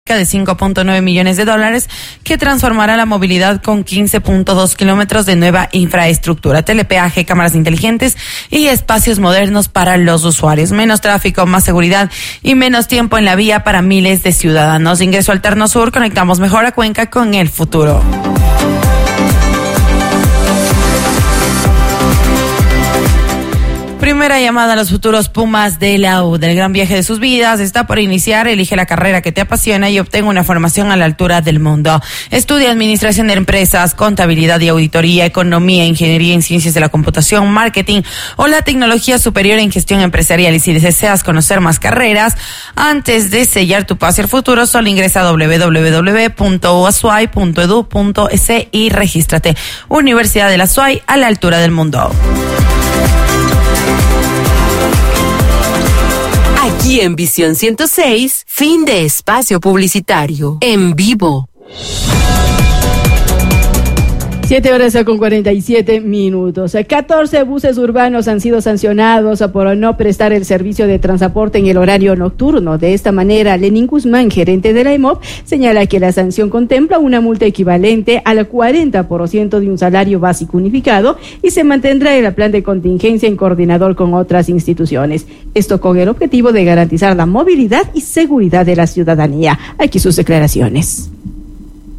tecnológica de $5.9 millones que transformará la movilidad con 15.2 kilómetros de nueva infraestructura, telepeaje, cámaras inteligentes y espacios modernos para los usuarios. Menos tráfico, más seguridad y menos tiempo en la vía para miles de ciudadanos. Ingreso Alterno Sur, conectamos mejor a Cuenca con el futuro. Primera llamada a los futuros Pumas de la U. Del gran viaje de sus vidas está por iniciar. Elige la carrera que te apasiona y obtenga una formación a la altura del mundo. Estudia administración de empresas, contabilidad y auditoría, economía, ingeniería en ciencias de la computación, marketing o la tecnología superior en gestión empresarial. Y si deseas conocer más carreras, antes de sellar tu pase al futuro, solo ingresa a www.uasuay.edu.es y regístrate. Universidad de la SUAY, a la altura del mundo. Aquí en Visión 106, fin de espacio publicitario. En vivo. 7:47. 14 buses urbanos han sido sancionados por no prestar el servicio de transporte en el horario nocturno. De esta manera, Lenín Guzmán, gerente de la EMOV, señala que la sanción contempla una multa equivalente al 40% de un salario básico unificado y se mantendrá el plan de contingencia en coordinador con otras instituciones. Esto con el objetivo de garantizar la movilidad y seguridad de la ciudadanía. Aquí sus declaraciones.